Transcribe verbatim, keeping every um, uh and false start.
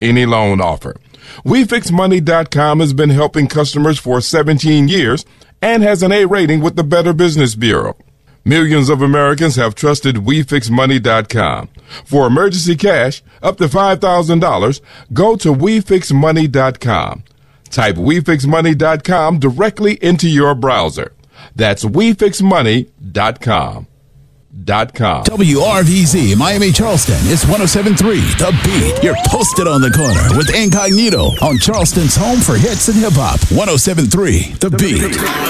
any loan offer. we fix money dot com has been helping customers for seventeen years and has an A rating with the Better Business Bureau. Millions of Americans have trusted we fix money dot com. For emergency cash up to five thousand dollars, go to we fix money dot com. Type we fix money dot com directly into your browser. That's we fix money dot com. Dot com. W R V Z Miami Charleston is one oh seven point three The Beat. You're posted on the corner with Incognito on Charleston's home for hits and hip hop. one oh seven point three The Beat.